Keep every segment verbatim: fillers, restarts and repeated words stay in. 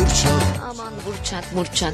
Burçak. Aman Burçak Burçak.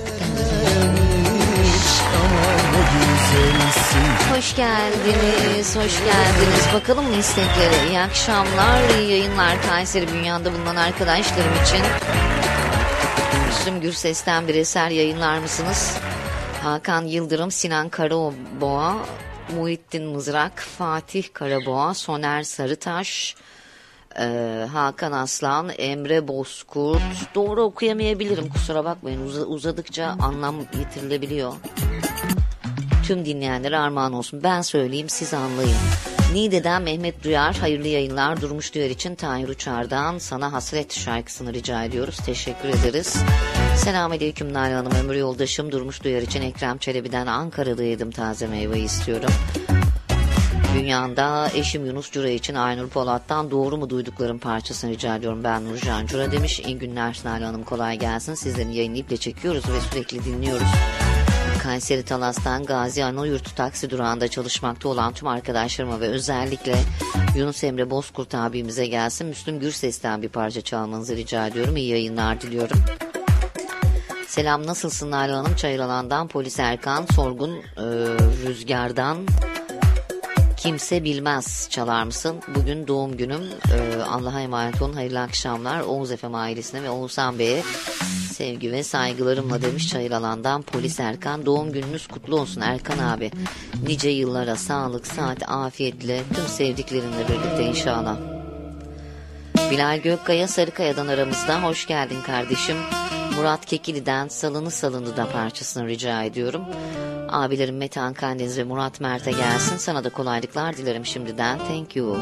Hoş geldiniz, hoş geldiniz. Bakalım mı isteklere? İyi akşamlar, iyi yayınlar Kayseri Bünyan'da bulunan arkadaşlarım için. Müslüm Gürses'ten bir eser yayınlar mısınız? Hakan Yıldırım, Sinan Karaboğa, Muhittin Mızrak, Fatih Karaboğa, Soner Sarıtaş, Ee, Hakan Aslan, Emre Bozkurt. Doğru okuyamayabilirim, kusura bakmayın. Uz- uzadıkça anlam yitirilebiliyor. Tüm dinleyenlere armağan olsun. Ben söyleyeyim, siz anlayın. Niğde'den Mehmet Duyar, hayırlı yayınlar. Durmuş Duyar için Tahir Uçar'dan Sana Hasret şarkısını rica ediyoruz. Teşekkür ederiz. Selamünaleyküm Nalan Hanım, ömür yoldaşım. Durmuş Duyar için Ekrem Çelebi'den Ankara'da yedim taze meyveyi istiyorum. Dünyanda eşim Yunus Cura için Aynur Polat'tan Doğru mu duyduklarım parçasını rica ediyorum. Ben Nurcan Cura demiş. İyi günler Nalan Hanım, kolay gelsin. Sizlerin yayını iple çekiyoruz ve sürekli dinliyoruz. Kayseri Talas'tan Gazi Anayurtu taksi durağında çalışmakta olan tüm arkadaşlarıma ve özellikle Yunus Emre Bozkurt abimize gelsin. Müslüm Gürses'ten bir parça çalmanızı rica ediyorum. İyi yayınlar diliyorum. Selam, nasılsın Nalan Hanım? Çayıralan'dan Polis Erkan, Sorgun e, Rüzgar'dan Kimse Bilmez çalar mısın? Bugün doğum günüm. Ee, Allah'a emanet olun. Hayırlı akşamlar. Oğuz Efem ailesine ve Oğuzhan Bey'e sevgi ve saygılarımla demiş Çayıralan'dan Polis Erkan. Doğum gününüz kutlu olsun Erkan abi. Nice yıllara sağlık, saat, afiyetle tüm sevdiklerinle birlikte inşallah. Bilal Gökkaya Sarıkaya'dan aramızda. Hoş geldin kardeşim. Murat Kekili'den Salını Salını da parçasını rica ediyorum. Abilerim Metehan Kandeniz ve Murat Mert'e gelsin. Sana da kolaylıklar dilerim şimdiden. Thank you.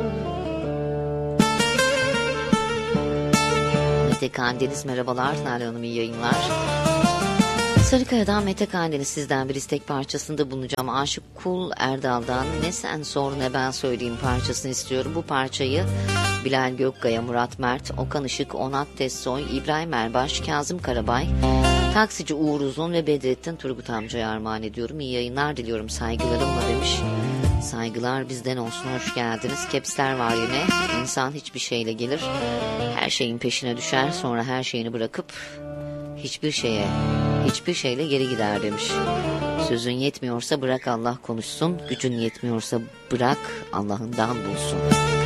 Mete Kandeniz merhabalar. Nalan Hanım iyi yayınlar. Sarıkaya'dan Mete Kandeniz sizden bir istek parçasında bulunacağım. Aşık Kul Erdal'dan Ne Sen Sor Ne Ben Söyleyeyim parçasını istiyorum. Bu parçayı Bilal Gökkaya, Murat Mert, Okan Işık, Onat Tessoy, İbrahim Erbaş, Kazım Karabay, Taksici Uğur Uzun ve Bedrettin Turgut amcaya armağan ediyorum. İyi yayınlar diliyorum saygılarımla demiş. Saygılar bizden olsun, hoş geldiniz. Kepsler var yine. İnsan hiçbir şeyle gelir, her şeyin peşine düşer, sonra her şeyini bırakıp hiçbir şeye, hiçbir şeyle geri gider demiş. Sözün yetmiyorsa bırak Allah konuşsun, gücün yetmiyorsa bırak Allah'ından bulsun.